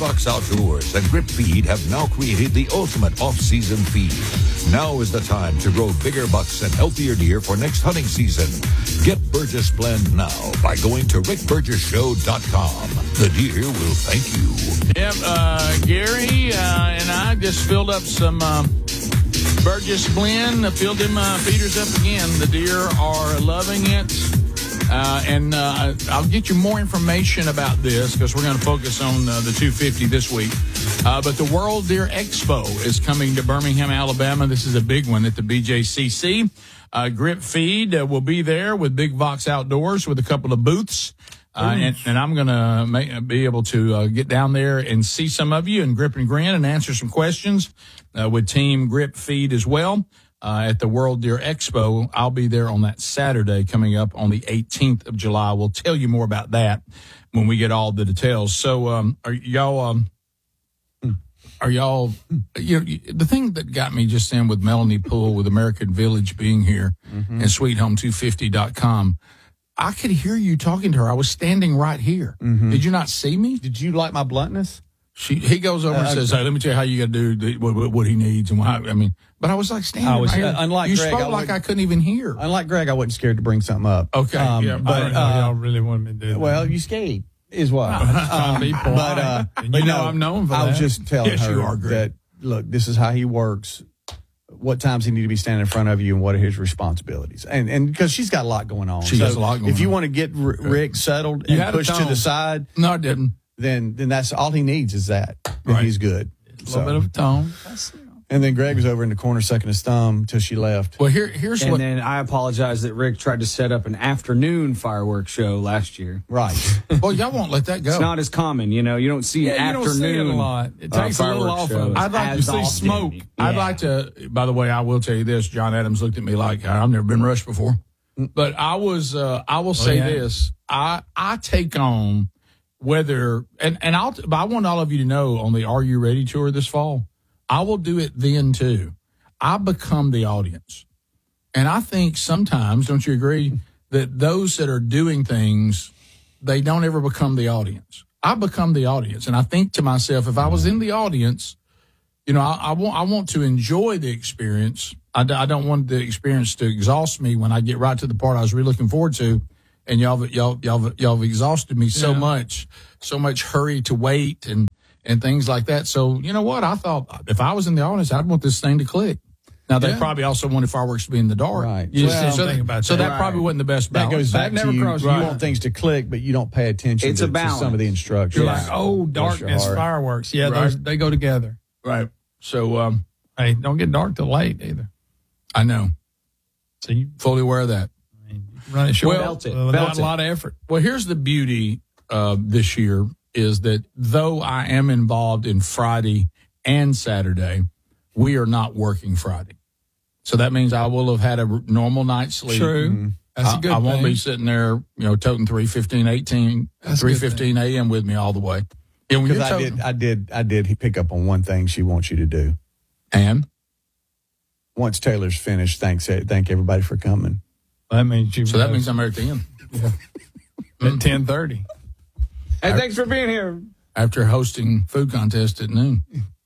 Fox Outdoors and Grip Feed have now created the ultimate off-season feed. Now is the time to grow bigger bucks and healthier deer for next hunting season. Get Burgess Blend now by going to rickburgessshow.com. The deer will thank you. Yep, Gary and I just filled up some Burgess Blend, filled them feeders up again. The deer are loving it. And I'll get you more information about this because we're going to focus on the 250 this week. But the World Deer Expo is coming to Birmingham, Alabama. This is a big one at the BJCC. Grip Feed will be there with Big Vox Outdoors with a couple of booths. And I'm going to be able to get down there and see some of you and grip and grin and answer some questions with Team Grip Feed as well. At the World Deer Expo. I'll be there on that Saturday coming up on the 18th of July. We'll tell you more about that when we get all the details. So, are y'all, the thing that got me just in with Melanie Poole with American Village being here and SweetHome250.com, I could hear you talking to her. I was standing right here. Did you not see me? Did you like my bluntness? He goes over and says, "Hey, let me tell you how you got to do what he needs and why." I mean, but I was like standing right here. Unlike you Greg, spoke like I couldn't even hear. Unlike Greg, I wasn't scared to bring something up. Okay, but y'all really wanted me to do that. Well, you scared is what. Trying to be polite. But no, I'm known for that. I was just telling you are, her Greg. that look, this is how he works. What times he need to be standing in front of you, and what are his responsibilities? And because she's got a lot going on. She has a lot going on. If you want to get Rick settled and pushed to the side, no, I didn't. Then that's all he needs is that. And he's good. A little bit of a tone. And then Greg was over in the corner sucking his thumb till she left. Well, here's and what. And then I apologize that Rick tried to set up an afternoon fireworks show last year. Right. Well, y'all won't let that go. It's not as common, you know. You don't see an afternoon. You don't see it a lot. It takes a little off of it. I'd like to see smoke. Yeah. I'd like to. By the way, I will tell you this. John Adams looked at me like I've never been rushed before. But I will say this. I take on whether and but I want all of you to know on the Are You Ready tour this fall, I will do it then too. I become the audience. And I think sometimes, don't you agree, that those that are doing things, they don't ever become the audience. I become the audience. And I think to myself, if I was in the audience, you know, I want to enjoy the experience. I don't want the experience to exhaust me when I get right to the part I was really looking forward to. And y'all have exhausted me so much hurry to wait and things like that. So, you know what? I thought if I was in the audience, I'd want this thing to click. Now, they probably also wanted fireworks to be in the dark. Right. So that probably wasn't the best balance. That goes back never to you. crossed You my want things to click, but you don't pay attention It's to a balance. some of the instructions. You're like, oh, darkness, fireworks. Yeah, they go together. Right. So, Hey, don't get dark till late either. I know. So you Fully aware of that. run it short. Belt it. Without a lot of effort. Well, here's the beauty this year is that though I am involved in Friday and Saturday, we are not working Friday. So that means I will have had a normal night's sleep. True. Mm-hmm. That's a good I won't thing. be sitting there, toting 3:15 a.m. with me all the way. Yeah, when you're Because toting, I did pick up on one thing she wants you to do. and Once Taylor's finished, thank everybody for coming. That means you. so that means I'm there at the end. at 10:30. Hey, thanks for being here. After hosting food contest at noon.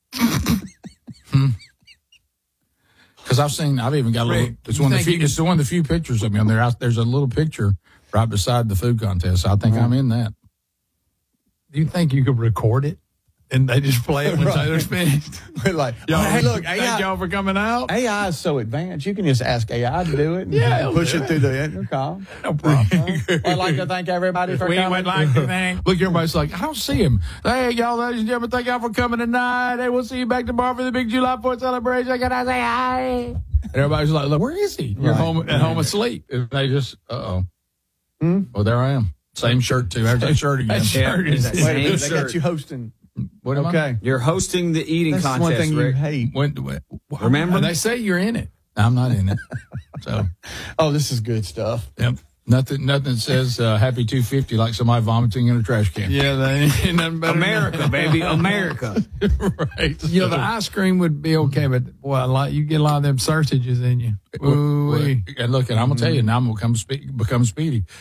Because I've even got a little. It's one of the few pictures of me on there. There's a little picture right beside the food contest. So I think I'm in that. Do you think you could record it and they just play it when Taylor's finished? Like, hey, look, Thank AI, y'all for coming out. AI is so advanced. You can just ask AI to do it and push it through the intercom. No problem. I'd like to thank everybody for We coming. would like to thank. Look, everybody's like, I don't see him. Hey, y'all, ladies and gentlemen, thank y'all for coming tonight. Hey, we'll see you back tomorrow for the big July 4th celebration. Can I say hi? And everybody's like, look, where is he? You're home asleep. And they just, Well, there I am. Same shirt, too. There's that shirt again. That shirt is Wait a minute, Same they got shirt. you hosting. What am I? Okay. You're hosting the eating That's contest, one thing you Rick. hate. Remember? They say you're in it. I'm not in it. So, Oh, this is good stuff. yep. Nothing says happy 250 like somebody vomiting in a trash can. Yeah, they ain't nothing better. America, baby, America. Right. The ice cream would be okay, but boy, you get a lot of them sausages in you. Ooh-wee. And look, and I'm going to tell you, now I'm going to become speedy.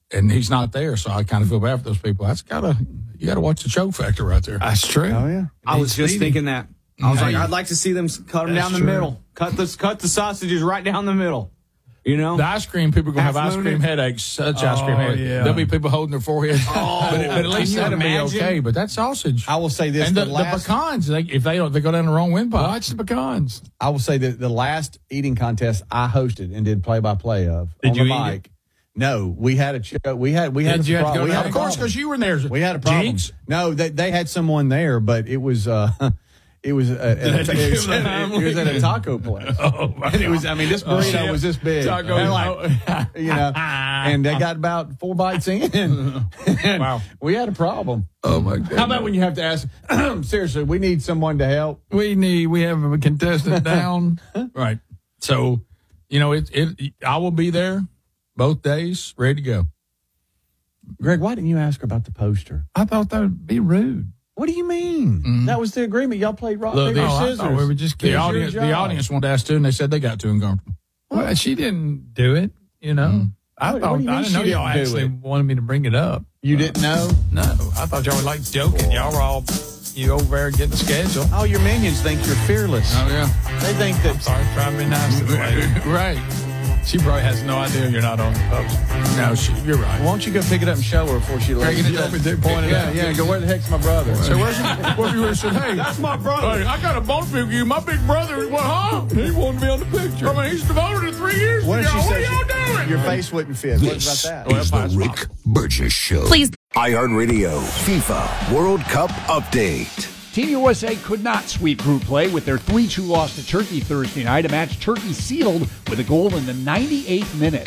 and he's not there. So I kind of feel bad for those people. You got to watch the choke factor right there. That's true. Oh, yeah. I was just thinking that. I was like, I'd like to see them cut them down the true. middle. Cut the sausages right down the middle. You know? The ice cream, people are going to have ice Half-moon cream it. headaches, such ice cream headaches. yeah. There'll be people holding their foreheads. but at least can you that'll be imagine? okay. But that sausage. I will say this. and the last, pecans, if they go down the wrong windpipe. Watch the pecans. I will say that the last eating contest I hosted and did play-by-play of Did on you the eat mic. No, we had a show. We had Did you have to go we down? had a Of course, problem. because you were in there. We had a problem. Jinx? No, they had someone there, but it was it was at a taco place. And it was. I mean, this burrito was this big. Taco. And they got about 4 bites in. Wow. We had a problem. Oh my God. How about when you have to ask? Seriously, we need someone to help. We have a contestant down. Right. So, I will be there both days, ready to go. Greg, why didn't you ask her about the poster? I thought that would be rude. What do you mean? That was the agreement. Y'all played rock, Look, paper, I scissors. thought we were just The kidding. audience wanted to ask too, and they said they got too uncomfortable. Well, she didn't do it, I What thought do you mean I didn't know she y'all didn't do actually it? wanted me to bring it up. You didn't know? No, I thought y'all were like joking. Y'all were all over there getting the schedule. All your minions think you're fearless. Oh, yeah. They think that. Sorry, trying to be nice to the lady. Right. She probably has no idea you're not on the post. No, you're right. Why don't you go pick it up and show her before she leaves? Taking it up. Point it out. Yeah, go, where the heck's my brother? So where's what you would have said, hey, That's my brother. hey, I got a bone pick you. My big brother, what, huh? He wanted to be on the picture. I mean, he's devoted to 3 years What ago. if she What are said y'all doing? your face wouldn't fit? What This about that? is the Rick Burgess Show. Please. iHeartRadio FIFA World Cup Update. Team USA could not sweep group play with their 3-2 loss to Turkey Thursday night, a match Turkey sealed with a goal in the 98th minute.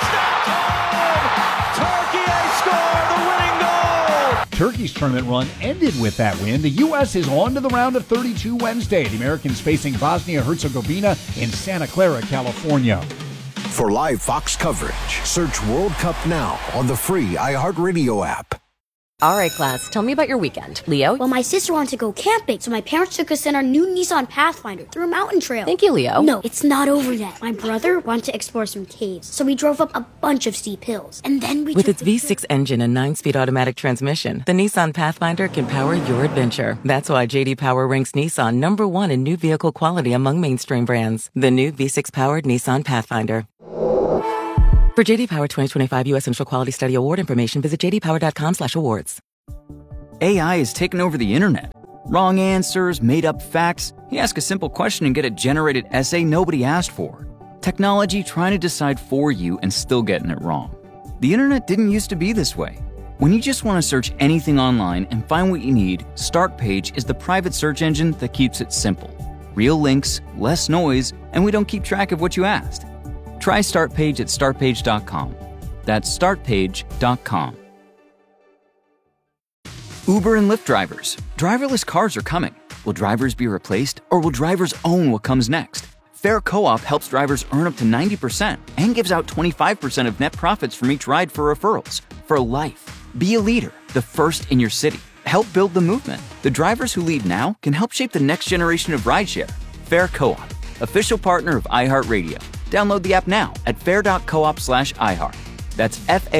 Turkey's tournament run ended with that win. The U.S. is on to the round of 32 Wednesday. The Americans facing Bosnia-Herzegovina in Santa Clara, California. For live Fox coverage, search World Cup now on the free iHeartRadio app. All right, class, tell me about your weekend. Leo? Well, my sister wanted to go camping, so my parents took us in our new Nissan Pathfinder through a mountain trail. Thank you, Leo. No, it's not over yet. My brother wanted to explore some caves, so we drove up a bunch of steep hills. And then we With took its V6 engine and 9-speed automatic transmission, the Nissan Pathfinder can power your adventure. That's why J.D. Power ranks Nissan #1 in new vehicle quality among mainstream brands. The new V6-powered Nissan Pathfinder. For J.D. Power 2025 U.S. Central Quality Study Award information, visit jdpower.com/awards. AI has taken over the internet. Wrong answers, made-up facts. You ask a simple question and get a generated essay nobody asked for. Technology trying to decide for you and still getting it wrong. The internet didn't used to be this way. When you just want to search anything online and find what you need, Startpage is the private search engine that keeps it simple. Real links, less noise, and we don't keep track of what you asked. Try Startpage at startpage.com. That's startpage.com. Uber and Lyft drivers. Driverless cars are coming. Will drivers be replaced, or will drivers own what comes next? Fair Co-op helps drivers earn up to 90% and gives out 25% of net profits from each ride for referrals. For life. Be a leader, the first in your city. Help build the movement. The drivers who lead now can help shape the next generation of rideshare. Fair Co-op, official partner of iHeartRadio. Download the app now at fair.coop/iHeart. That's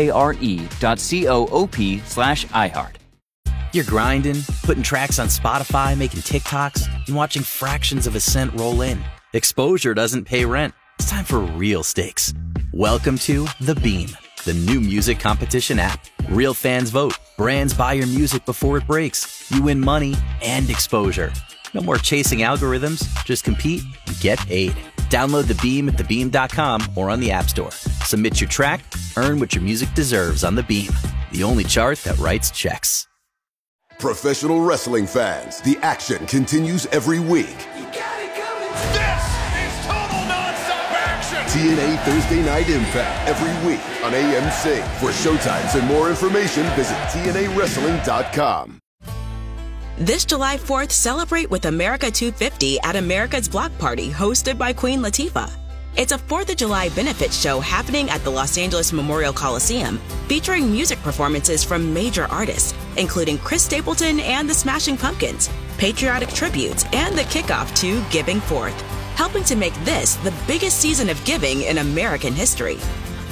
FARE.coop/iHeart. You're grinding, putting tracks on Spotify, making TikToks, and watching fractions of a cent roll in. Exposure doesn't pay rent. It's time for real stakes. Welcome to The Beam, the new music competition app. Real fans vote. Brands buy your music before it breaks. You win money and exposure. No more chasing algorithms. Just compete and get paid. Download The Beam at thebeam.com or on the App Store. Submit your track, earn what your music deserves on The Beam, the only chart that writes checks. Professional wrestling fans, the action continues every week. This is total nonstop action! TNA Thursday Night Impact every week on AMC. For showtimes and more information, visit TNAWrestling.com. This July 4th, celebrate with America 250 at America's Block Party, hosted by Queen Latifah. It's a 4th of July benefit show happening at the Los Angeles Memorial Coliseum, featuring music performances from major artists, including Chris Stapleton and the Smashing Pumpkins, patriotic tributes, and the kickoff to Giving Forth, helping to make this the biggest season of giving in American history.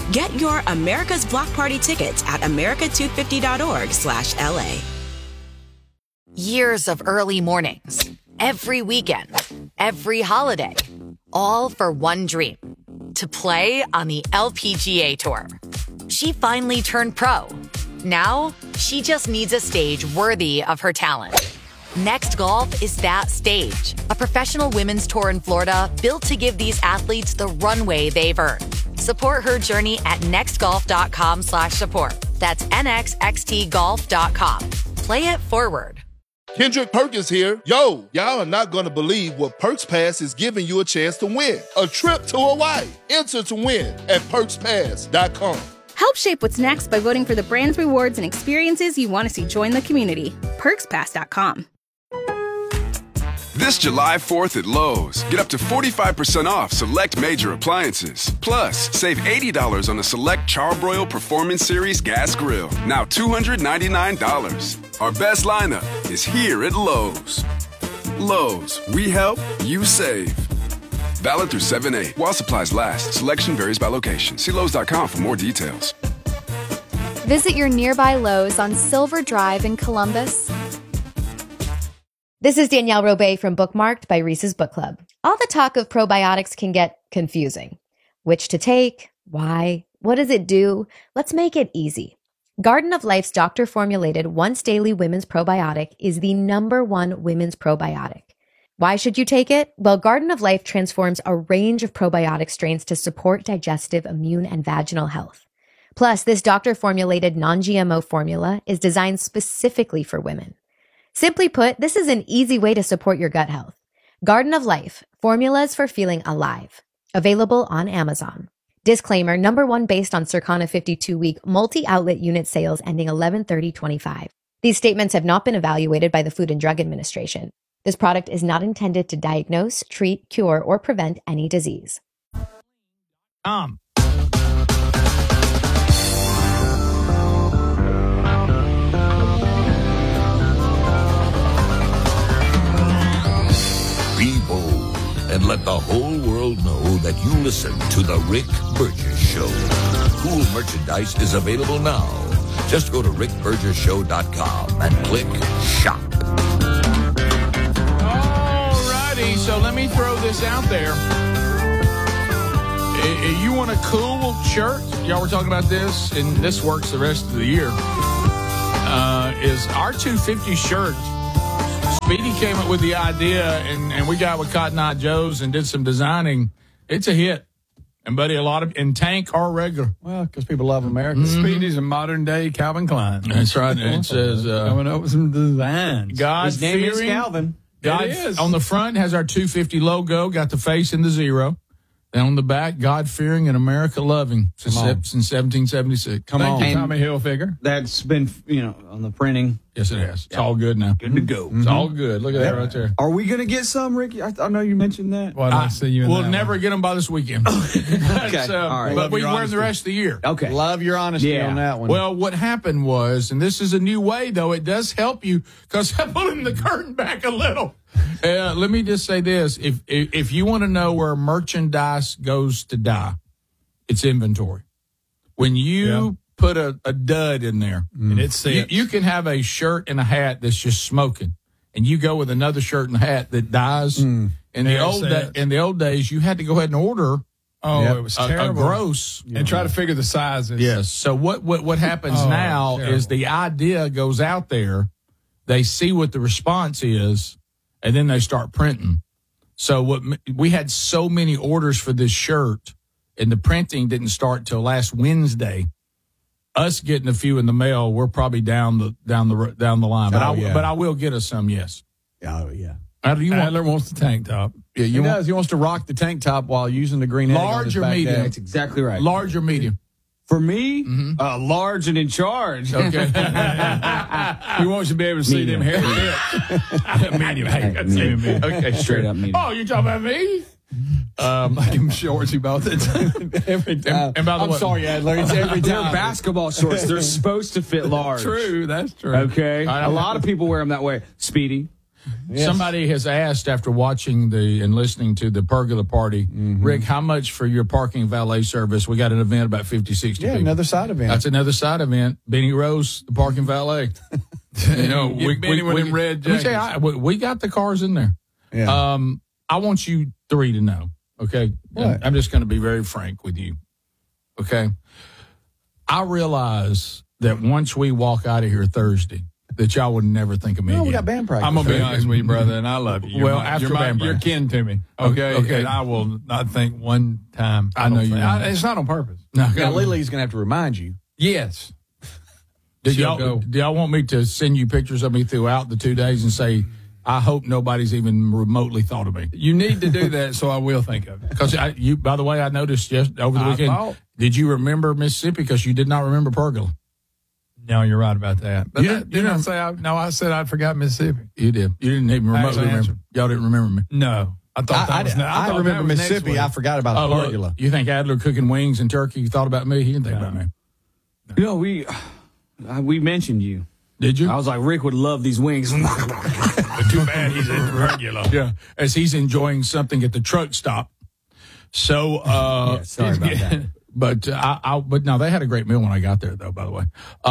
Get your America's Block Party tickets at america250.org/LA. Years of early mornings, every weekend, every holiday, all for one dream, to play on the LPGA Tour. She finally turned pro. Now, she just needs a stage worthy of her talent. Next Golf is that stage, a professional women's tour in Florida built to give these athletes the runway they've earned. Support her journey at nextgolf.com/support. That's nxxtgolf.com. Play it forward. Kendrick Perkins here. Yo, y'all are not going to believe what Perks Pass is giving you a chance to win. A trip to Hawaii. Enter to win at perkspass.com. Help shape what's next by voting for the brands, rewards, and experiences you want to see join the community. perkspass.com. This July 4th at Lowe's, get up to 45% off select major appliances. Plus, save $80 on a select Char-Broil Performance Series gas grill. Now $299. Our best lineup is here at Lowe's. Lowe's, we help, you save. Valid through 7/8. While supplies last. Selection varies by location. See Lowe's.com for more details. Visit your nearby Lowe's on Silver Drive in Columbus. This is Danielle Robay from Bookmarked by Reese's Book Club. All the talk of probiotics can get confusing. Which to take? Why? What does it do? Let's make it easy. Garden of Life's doctor-formulated once-daily women's probiotic is the #1 women's probiotic. Why should you take it? Well, Garden of Life transforms a range of probiotic strains to support digestive, immune, and vaginal health. Plus, this doctor-formulated non-GMO formula is designed specifically for women. Simply put, this is an easy way to support your gut health. Garden of Life, formulas for feeling alive. Available on Amazon. Disclaimer, #1 based on Circana 52-week multi-outlet unit sales ending 11/30/25. These statements have not been evaluated by the Food and Drug Administration. This product is not intended to diagnose, treat, cure, or prevent any disease. Be bold and let the whole world know that you listen to The Rick Burgess Show. Cool merchandise is available now. Just go to rickburgessshow.com and click shop. So let me throw this out there. If you want a cool shirt, y'all were talking about this, and this works the rest of the year, is our 250 shirt. Speedy came up with the idea, and we got with Cotton Eye Joe's and did some designing. It's a hit. And, buddy, a lot of in tank or regular. Well, because people love America. Speedy's a modern-day Calvin Klein. That's right. It says... coming up with some designs. His name is Calvin. God, on the front has our 250 logo, got the face and the zero. And on the back, God-fearing and America-loving since 1776. Thank you, Tommy Hilfiger. That's been, on the printing. Yes, it has. It's all good now. Good to go. It's all good. Look at that right there. Are we going to get some, Ricky? I know you mentioned that. Well, I see you in we'll that never one. get them by this weekend. Okay. All right. But we wear them the rest of the year. Okay. Love your honesty on that one. Well, what happened was, and this is a new way, though, it does help you because I'm pulling the curtain back a little. Let me just say this. If you want to know where merchandise goes to die, it's inventory. When you put a dud in there, and it's you can have a shirt and a hat that's just smoking, and you go with another shirt and a hat that dies. In the old days, you had to go ahead and order. It was terrible. A gross. And try to figure the sizes. Yes. So what happens now is the idea goes out there. They see what the response is, and then they start printing. So we had so many orders for this shirt, and the printing didn't start till last Wednesday. Us getting a few in the mail, we're probably down the line. But I will get us some. Yes. Oh yeah. Adler wants the tank top. Yeah, he does. He wants to rock the tank top while using the green egg on his large or back medium. deck. That's exactly right. Large or medium. For me, large and in charge. Okay. He wants you to be able to see them hair bits. Medium. Medium. Okay, straight up medium. Oh, you're talking about me? Like him shorts about that every time. And by the I'm way, sorry, Adler. It's every They're time. basketball shorts. They're supposed to fit large. True, that's true. Okay. A lot of people wear them that way. Speedy. Somebody has asked after watching and listening to the Pergola Party, Rick, how much for your parking valet service? We got an event about 50, 60 people. Another side event. That's another side event. Benny Rose, the parking valet. We got the cars in there. Yeah. I want you three to know, okay? What? I'm just going to be very frank with you, okay? I realize that once we walk out of here Thursday, that y'all would never think of me again. We got band practice. I'm going to be honest with you, brother, and I love you. You're kin to me, okay? Okay. And I will not think one time. I know you won't. It's not on purpose. No. Now, Lily's going to have to remind you. Yes. Do y'all want me to send you pictures of me throughout the 2 days and say, I hope nobody's even remotely thought of me? You need to do that so I will think of it. Because by the way, I noticed over the weekend, did you remember Mississippi? Because you did not remember Pergola. No, you're right about that. But You didn't say I said I'd forgot Mississippi. You did. You didn't even remotely remember. Y'all didn't remember me. No. I thought I remember Mississippi. I forgot about Pergola. You think Adler cooking wings and turkey thought about me? He didn't think about me. You know, we mentioned you. Did you? I was like, Rick would love these wings. Too bad he's irregular. Yeah, as he's enjoying something at the truck stop. So, sorry about that. But no, they had a great meal when I got there, though. By the way,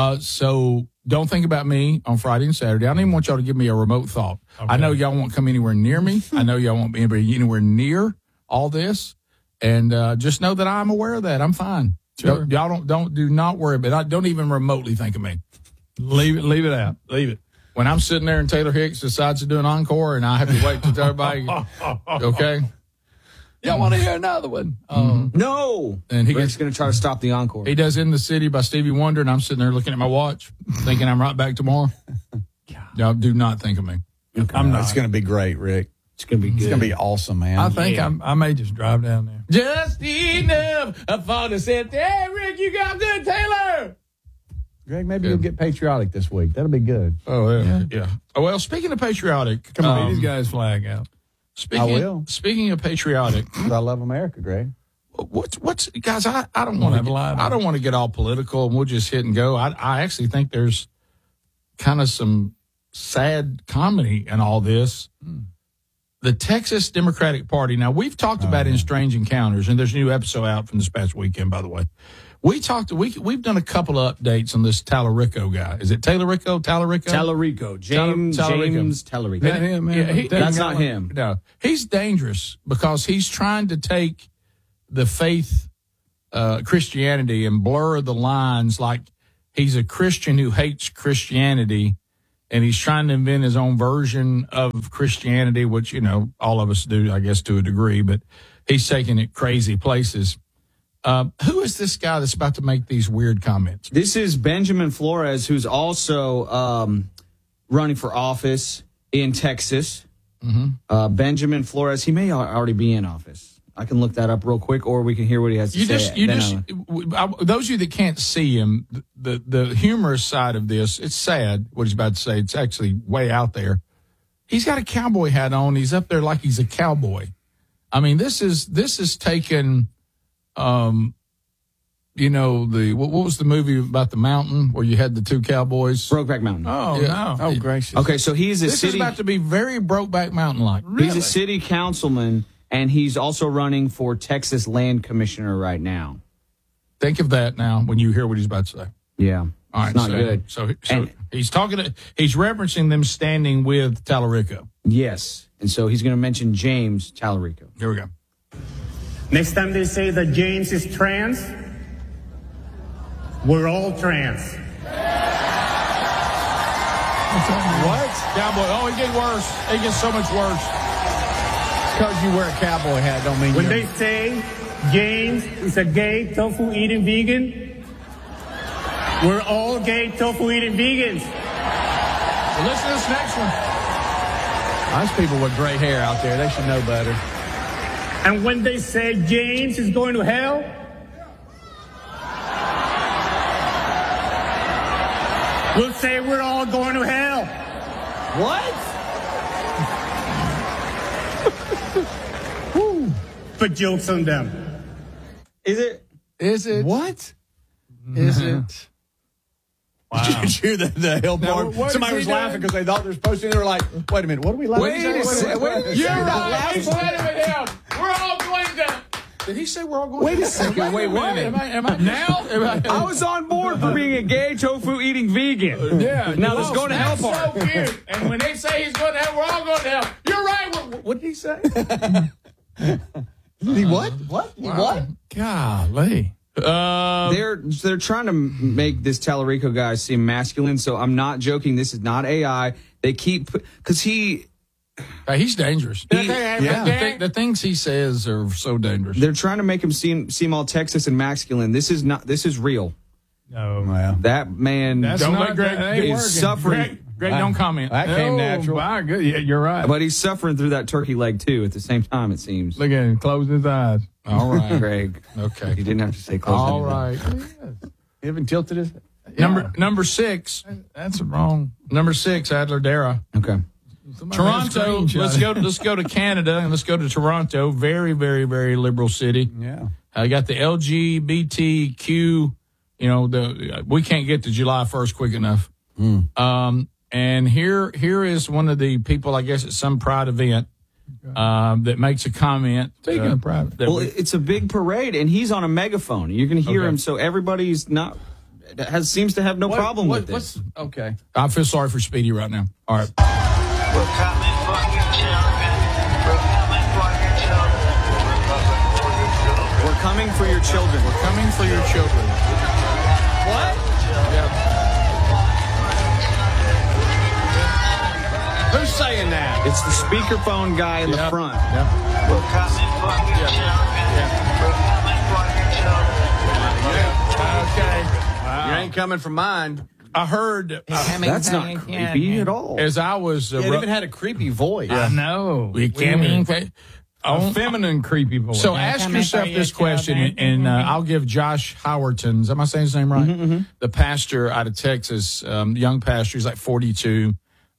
so don't think about me on Friday and Saturday. I don't even want y'all to give me a remote thought. Okay. I know y'all won't come anywhere near me. I know y'all won't be anywhere near all this, and just know that I'm aware of that. I'm fine. Sure. Y'all do not worry about it. Don't even remotely think of me. Leave it out. Leave it. When I'm sitting there and Taylor Hicks decides to do an encore and I have to wait till everybody, okay? Y'all want to hear another one? No. And Rick's going to try to stop the encore. He does In the City by Stevie Wonder, and I'm sitting there looking at my watch, thinking I'm right back tomorrow. Y'all do not think of me. I'm not. It's going to be great, Rick. It's going to be good. It's going to be awesome, man. I think I may just drive down there. Just enough for to sit there. Hey, Rick, you got good, Taylor. Greg, maybe you'll get patriotic this week. That'll be good. Oh, yeah. Oh, well, speaking of patriotic. Come on, these guys flag out. I will. Speaking of patriotic. I love America, Greg. What's guys, I don't want to get all political and we'll just hit and go. I actually think there's kind of some sad comedy in all this. The Texas Democratic Party. Now, we've talked about in Strange Encounters, and there's a new episode out from this past weekend, by the way. We've done a couple of updates on this Tallarico guy. Is it Tallarico? Tallarico. James Tallarico. That him, man? Yeah, that's not him. No. He's dangerous because he's trying to take the faith, Christianity, and blur the lines like he's a Christian who hates Christianity, and he's trying to invent his own version of Christianity, which, all of us do, I guess, to a degree, but he's taking it crazy places. Who is this guy that's about to make these weird comments? This is Benjamin Flores, who's also running for office in Texas. Mm-hmm. Benjamin Flores, he may already be in office. I can look that up real quick, or we can hear what he has to say. Those of you that can't see him, the humorous side of this, it's sad what he's about to say. It's actually way out there. He's got a cowboy hat on. He's up there like he's a cowboy. I mean, this is taken. What was the movie about the mountain where you had the two cowboys? Brokeback Mountain. Oh, yeah. No. Oh, gracious. Okay, so this is about to be very Brokeback Mountain-like. Really? He's a city councilman, and he's also running for Texas Land Commissioner right now. Think of that now when you hear what he's about to say. Yeah. All right, it's not good. So he's referencing them standing with Tallarico. Yes. And so he's going to mention James Tallarico. Here we go. Next time they say that James is trans, we're all trans. What? Cowboy. Oh, it gets worse. It gets so much worse. Because you wear a cowboy hat don't mean when they say James is a gay tofu eating vegan, we're all gay tofu eating vegans. Well, listen to this next one. There's people with gray hair out there. They should know better. And when they say James is going to hell, we'll say we're all going to hell. What? But joke's on them. Is it? Is it? What? Is it? Wow. Did you hear the hill part? Somebody was laughing because they thought they were supposed to. They were like, wait a minute, what are we laughing at? Wait a second. You're right. We're all going to. Did he say we're all going to? Wait a second. Wait, what? Am I now? I was on board for being a gay tofu eating vegan. Yeah. Now let's go to hell part. So weird. And when they say he's going to hell, we're all going to hell. You're right. What did he say? He what? What? Wow. What? Golly. They're trying to make this Tallarico guy seem masculine, so I'm not joking. This is not AI. They keep because he's dangerous. The things he says are so dangerous. They're trying to make him seem all Texas and masculine. This is not. This is real. No, that man. Don't let Greg is suffering. Greg, don't comment. That came natural. My good. Yeah, you're right. But he's suffering through that turkey leg too. At the same time, it seems. Look at him closing his eyes. All right, Greg. Okay, you didn't have to say close. All right. He haven't tilted his. Number 6. That's wrong. Number 6, Adler Dara. Okay. Toronto. Let's go to Canada and let's go to Toronto. Very, very, very liberal city. Yeah. I got the LGBTQ. We can't get to July 1st quick enough. And here is one of the people, I guess, at some Pride event that makes a comment. Speaking of Pride, it's a big parade, and he's on a megaphone. You can hear him, so everybody's seems to have no problem with it. Okay. I feel sorry for Speedy right now. All right. We're coming for your children. We're coming for your children. We're coming for your children. We're coming for your children. What? Yeah. Who's saying that? It's the speakerphone guy in the front. Yep. We're coming for your children. We're coming for your children. Okay. You ain't coming from mine. I heard. That's not creepy at all. As I was. It even had a creepy voice. I know. A feminine, creepy voice. So ask yourself this question, and I'll give Josh Howerton. Am I saying his name right? Mm-hmm. The pastor out of Texas, young pastor. He's like 42.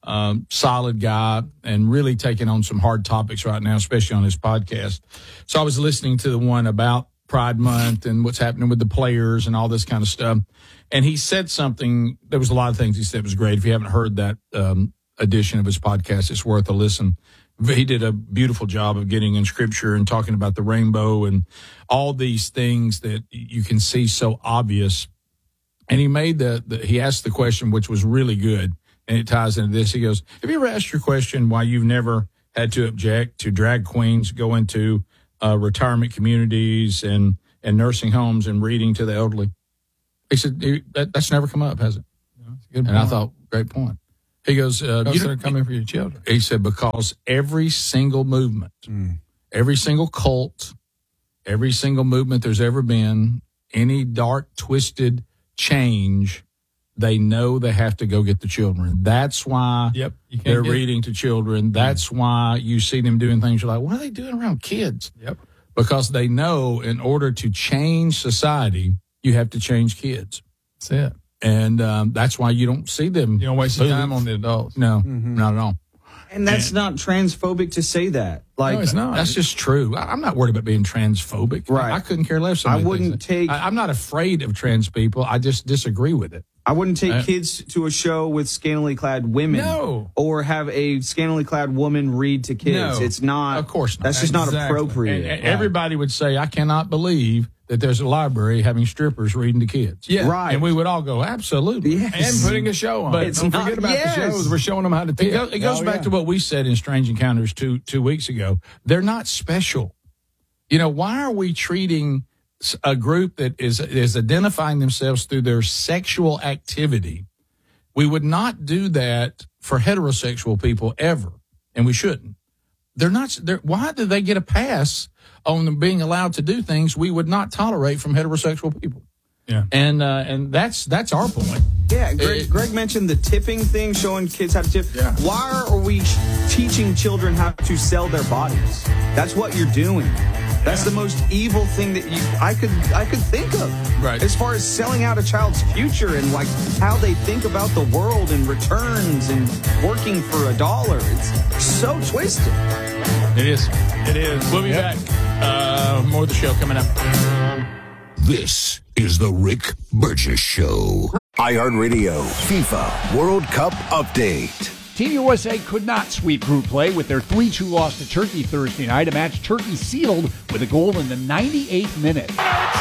Solid guy and really taking on some hard topics right now, especially on his podcast. So I was listening to the one about Pride Month and what's happening with the players and all this kind of stuff. And he said something. There was a lot of things he said was great. If you haven't heard that edition of his podcast, it's worth a listen. He did a beautiful job of getting in scripture and talking about the rainbow and all these things that you can see so obvious. And he made he asked the question, which was really good. And it ties into this. He goes, have you ever asked your question why you've never had to object to drag queens go into retirement communities and nursing homes and reading to the elderly? He said, that's never come up, has it? No, that's a good point. And I thought, great point. He goes, they're coming for your children. He said, because every single movement, every single cult, every single movement there's ever been, any dark, twisted change, they know they have to go get the children. That's why they're reading to children. That's why you see them doing things. You're like, what are they doing around kids? Yep. Because they know in order to change society, you have to change kids. That's it. And that's why you don't see them. You don't waste your time on the adults. No, not at all. And that's not transphobic to say that. Like, no, it's not. That's just true. I'm not worried about being transphobic. Right. I couldn't care less. I wouldn't take. I'm not afraid of trans people. I just disagree with it. I wouldn't take kids to a show with scantily clad women. No. Or have a scantily clad woman read to kids. No. It's not. Of course not. That's just not appropriate. And everybody would say, I cannot believe that there's a library having strippers reading to kids. Yeah. Right. And we would all go, absolutely. Yes. And putting a show on. But don't forget about the shows. We're showing them how to tip. It goes back to what we said in Strange Encounters two weeks ago. They're not special. Why are we treating a group that is identifying themselves through their sexual activity? We would not do that for heterosexual people ever, and we shouldn't. Why do they get a pass on them being allowed to do things we would not tolerate from heterosexual people? Yeah. And that's our point. Yeah, Greg mentioned the tipping thing, showing kids how to tip. Yeah. Why are we teaching children how to sell their bodies? That's what you're doing. That's the most evil thing that I could think of. Right. As far as selling out a child's future and like how they think about the world and returns and working for $1. It's so twisted. It is. We'll be back. More of the show coming up. This is the Rick Burgess Show. iHeartRadio FIFA World Cup Update. Team USA could not sweep group play with their 3-2 loss to Turkey Thursday night, a match Turkey sealed with a goal in the 98th minute.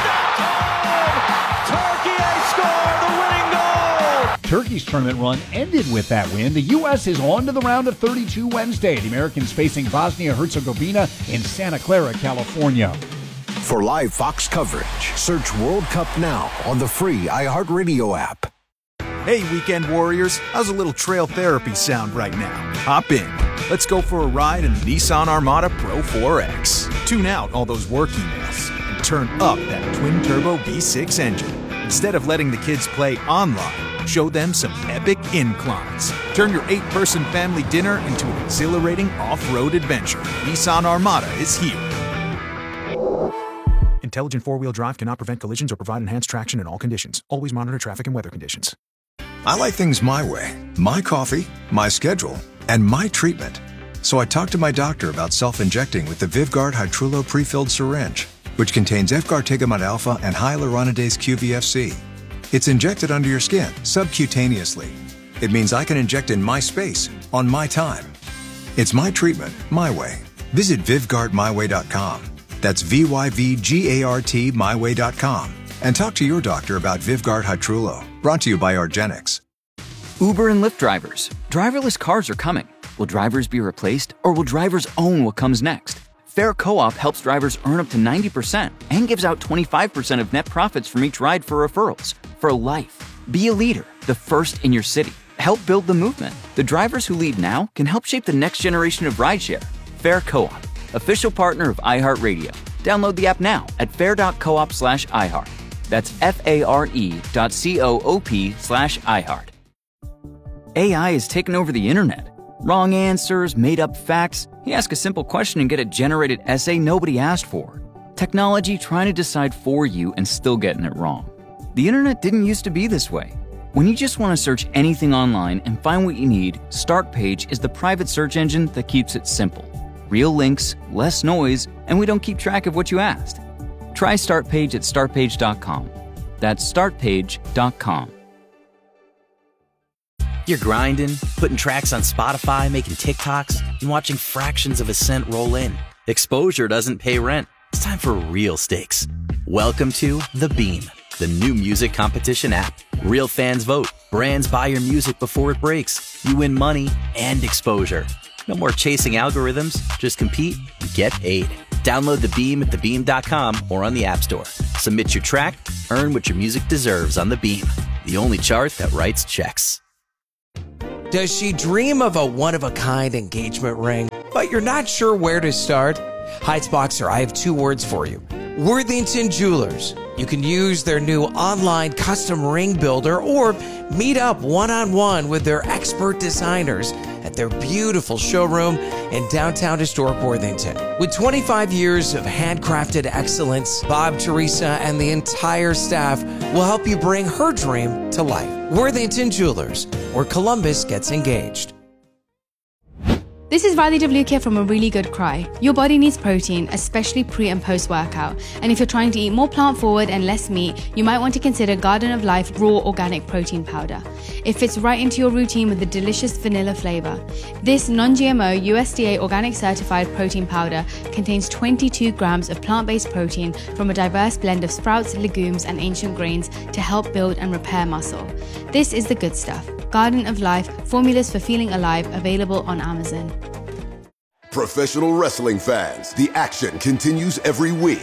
Turkey's tournament run ended with that win. The U.S. is on to the round of 32 Wednesday. The Americans facing Bosnia-Herzegovina in Santa Clara, California. For live Fox coverage, search World Cup now on the free iHeartRadio app. Hey, weekend warriors, how's a little trail therapy sound right now? Hop in. Let's go for a ride in the Nissan Armada Pro 4X. Tune out all those work emails and turn up that twin-turbo V6 engine. Instead of letting the kids play online, show them some epic inclines. Turn your 8-person family dinner into an exhilarating off-road adventure. Nissan Armada is here. Intelligent four-wheel drive cannot prevent collisions or provide enhanced traction in all conditions. Always monitor traffic and weather conditions. I like things my way. My coffee, my schedule, and my treatment. So I talked to my doctor about self-injecting with the Vyvgart Hytrulo pre-filled syringe, which contains F-gartigimod alpha and hyaluronidase QVFC. It's injected under your skin, subcutaneously. It means I can inject in my space, on my time. It's my treatment, my way. Visit VyvgartMyWay.com. That's VYVGART myway.com. And talk to your doctor about Vyvgart Hytrulo. Brought to you by Argenix. Uber and Lyft drivers. Driverless cars are coming. Will drivers be replaced, or will drivers own what comes next? Fair Co-op helps drivers earn up to 90% and gives out 25% of net profits from each ride for referrals. For life. Be a leader, the first in your city. Help build the movement. The drivers who lead now can help shape the next generation of rideshare. Fair Co-op, official partner of iHeartRadio. Download the app now at fair.coop/iHeart. That's FARE.coop/iHeart. AI has taken over the internet. Wrong answers, made-up facts. You ask a simple question and get a generated essay nobody asked for. Technology trying to decide for you and still getting it wrong. The internet didn't used to be this way. When you just want to search anything online and find what you need, Startpage is the private search engine that keeps it simple. Real links, less noise, and we don't keep track of what you asked. Try Startpage at startpage.com. That's startpage.com. You're grinding, putting tracks on Spotify, making TikToks, and watching fractions of a cent roll in. Exposure doesn't pay rent. It's time for real stakes. Welcome to The Beam, the new music competition app. Real fans vote. Brands buy your music before it breaks. You win money and exposure. No more chasing algorithms. Just compete and get paid. Download The Beam at thebeam.com or on the App Store. Submit your track, earn what your music deserves on The Beam, the only chart that writes checks. Does she dream of a one-of-a-kind engagement ring, but you're not sure where to start? Heights Boxer, I have 2 words for you. Worthington Jewelers. You can use their new online custom ring builder or meet up one-on-one with their expert designers at their beautiful showroom in downtown historic Worthington. With 25 years of handcrafted excellence, Bob, Teresa, and the entire staff will help you bring her dream to life. Worthington Jewelers, where Columbus gets engaged. This is Riley WK from A Really Good Cry. Your body needs protein, especially pre and post workout. And if you're trying to eat more plant forward and less meat, you might want to consider Garden of Life Raw Organic Protein Powder. It fits right into your routine with a delicious vanilla flavor. This non-GMO USDA organic certified protein powder contains 22 grams of plant-based protein from a diverse blend of sprouts, legumes, and ancient grains to help build and repair muscle. This is the good stuff. Garden of Life, formulas for feeling alive, available on Amazon. Professional wrestling fans, the action continues every week.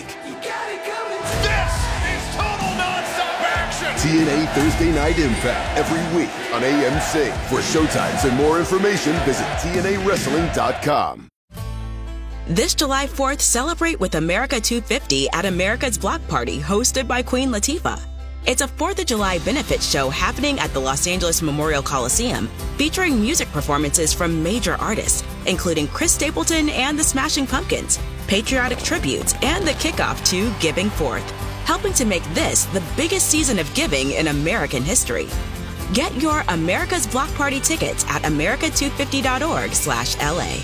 This is total nonstop action. TNA Thursday Night Impact every week on AMC. For showtimes and more information, visit TNAWrestling.com. This July 4th, celebrate with America 250 at America's Block Party, hosted by Queen Latifah. It's a 4th of July benefit show happening at the Los Angeles Memorial Coliseum, featuring music performances from major artists, including Chris Stapleton and the Smashing Pumpkins, patriotic tributes, and the kickoff to Giving Forth, helping to make this the biggest season of giving in American history. Get your America's Block Party tickets at america250.org/LA.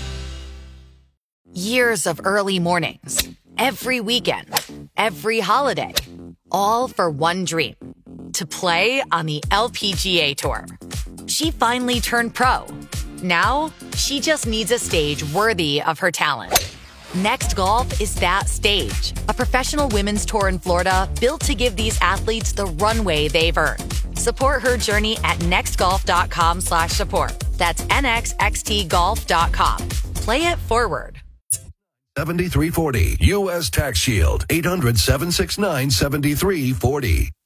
Years of early mornings, every weekend, every holiday, all for one dream. to play on the LPGA Tour. She finally turned pro. Now, she just needs a stage worthy of her talent. Next Golf is that stage, a professional women's tour in Florida built to give these athletes the runway they've earned. Support her journey at nextgolf.com/support. That's nxxtgolf.com. Play it forward. 7340 U.S. Tax Shield, 800-769-7340.